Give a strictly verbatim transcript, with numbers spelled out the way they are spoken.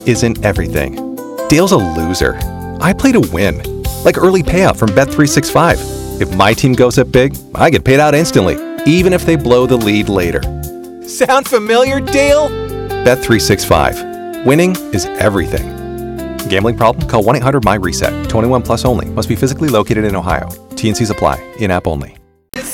isn't everything. Dale's a loser. I play to win. Like early payout from Bet three sixty-five. If my team goes up big, I get paid out instantly, even if they blow the lead later. Sound familiar, Dale? Bet three sixty-five. Winning is everything. Gambling problem? Call one eight hundred M Y RESET. twenty-one plus only. Must be physically located in Ohio. T and Cs apply. In-app only.